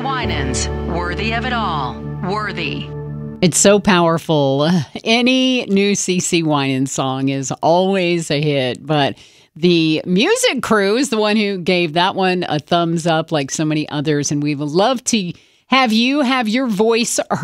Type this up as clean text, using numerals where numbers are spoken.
Winans, worthy of it all. Worthy. It's so powerful. Any new CeCe Winans song is always a hit, but the music crew is the one who gave that one a thumbs up like so many others, and we would love to have you have your voice heard.